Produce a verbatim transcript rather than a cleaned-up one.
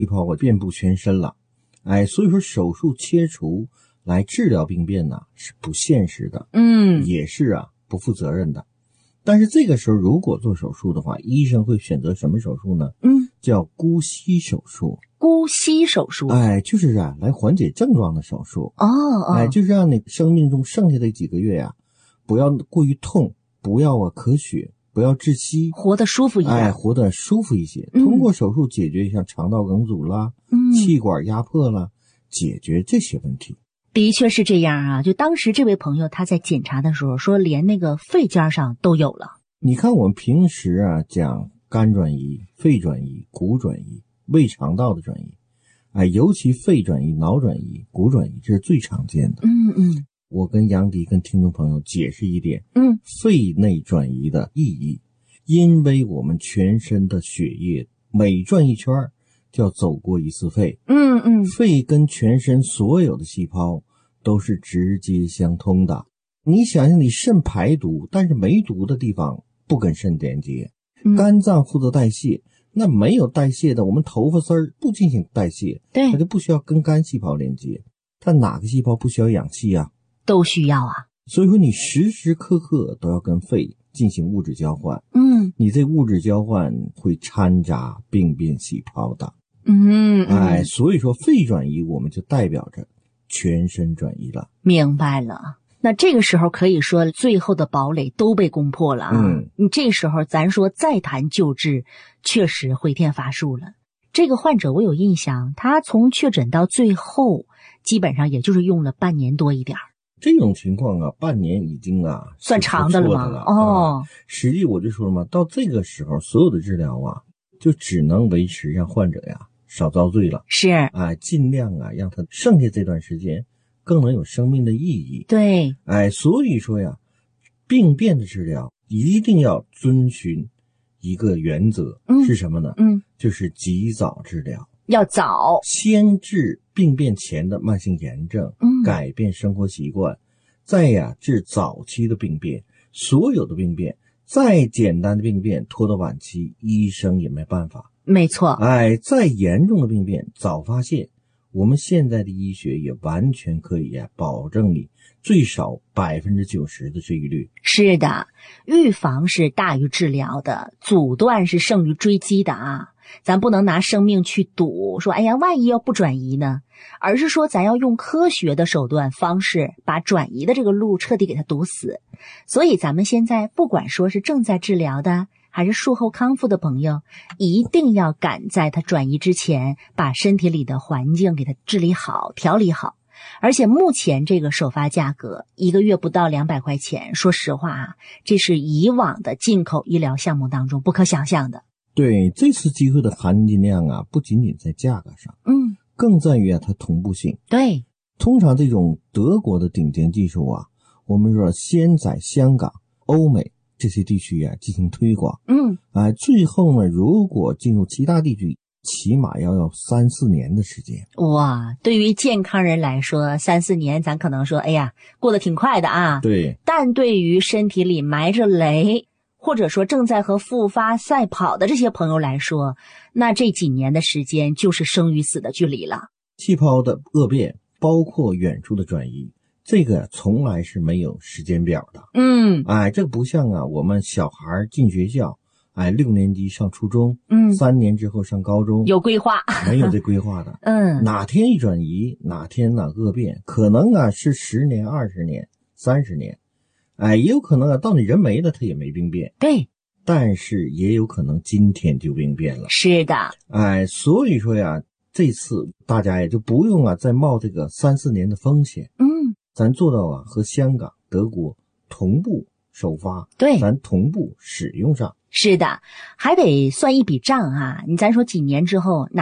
气泡啊遍布全身了。哎，所以说手术切除来治疗病变呢是不现实的， 嗯， 也是啊不负责任的。但是这个时候如果做手术的话，医生会选择什么手术呢？ 嗯， 叫姑息手术。 姑息手术， 哎，就是啊来缓解症状的手术。 哦哦， 哎，就是让你生命中剩下的几个月呀、啊，不要过于痛，不要啊咳血，不要窒息， 活得舒服一点， 哎，活得舒服一些。通过手术解决像肠道梗阻啦、嗯、气管压迫啦，解决这些问题。 的确是这样啊，就当时这位朋友他在检查的时候说连那个肺尖上都有了。 你看我们平时啊讲肝转移、肺转移、骨转移、胃肠道的转移，哎，尤其肺转移、脑转移、骨转移，这是最常见的。 嗯嗯， 我跟杨迪跟听众朋友解释一点， 嗯， 肺内转移的意义，因为我们全身的血液每转一圈就要走过一次肺， 嗯嗯， 肺跟全身所有的细胞都是直接相通的。你想想，你肾排毒，但是没毒的地方不跟肾连接，肝脏负责代谢。那没有代谢的，我们头发丝儿不进行代谢， 对， 它就不需要跟肝细胞连接。它哪个细胞不需要氧气啊？ 都需要啊。 所以说你时时刻刻都要跟肺进行物质交换。 嗯， 你这物质交换会掺杂病变细胞的。 嗯， 哎，所以说肺转移我们就代表着全身转移了。 明白了。那这个时候可以说最后的堡垒都被攻破了啊！ 嗯， 你这时候咱说再谈救治，确实回天乏术了。这个患者我有印象，他从确诊到最后，基本上也就是用了半年多一点。 这种情况啊，半年已经啊算长的了吗？ 了哦、 啊，实际我就说了嘛，到这个时候，所有的治疗啊，就只能维持让患者呀少遭罪了。 是啊，尽量啊让他剩下这段时间更能有生命的意义。 对， 哎，所以说呀，病变的治疗一定要遵循一个原则， 嗯、 是什么呢？ 嗯， 就是及早治疗， 要早， 先治病变前的慢性炎症， 嗯， 改变生活习惯，再呀治早期的病变。所有的病变，再简单的病变拖到晚期，医生也没办法。 没错， 哎，再严重的病变早发现。我们现在的医学也完全可以啊，保证你最少百分之九十的治愈率。 是的，预防是大于治疗的，阻断是胜于追击的啊！咱不能拿生命去赌，说哎呀，万一要不转移呢？而是说咱要用科学的手段方式，把转移的这个路彻底给它堵死。所以咱们现在不管说是正在治疗的，还是术后康复的朋友，一定要赶在他转移之前，把身体里的环境给他治理好、调理好。而且目前这个首发价格一个月不到两百块钱，说实话啊，这是以往的进口医疗项目当中不可想象的。 对，这次机会的含金量啊，不仅仅在价格上， 嗯， 更在于啊它同步性。 对， 通常这种德国的顶尖技术啊，我们说先在香港、欧美这些地区啊进行推广， 嗯， 哎，最后呢，如果进入其他地区，起码要有三四年的时间。 哇，对于健康人来说，三四年咱可能说，哎呀，过得挺快的啊。 对， 但对于身体里埋着雷，或者说正在和复发赛跑的这些朋友来说，那这几年的时间就是生与死的距离了。 气泡的恶变，包括远处的转移，这个从来是没有时间表的。 嗯， 哎，这不像啊，我们小孩进学校，哎，六年级上初中， 嗯， 三年之后上高中， 有规划， 没有这规划的。 嗯， 哪天一转移，哪天哪恶变，可能啊是十年、二十年、三十年，哎，也有可能啊到你人没了，他也没病变。 对， 但是也有可能今天就病变了。 是的， 哎，所以说呀，这次大家也就不用啊再冒这个三四年的风险。 嗯， 咱做到啊和香港、德国同步首发， 对， 咱同步使用上。 是的，还得算一笔账啊。你咱说几年之后，